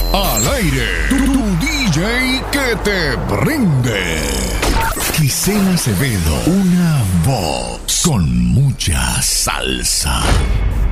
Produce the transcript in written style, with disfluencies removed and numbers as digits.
Al aire, tu DJ que te prende. Gisela Acevedo, una voz con mucha salsa.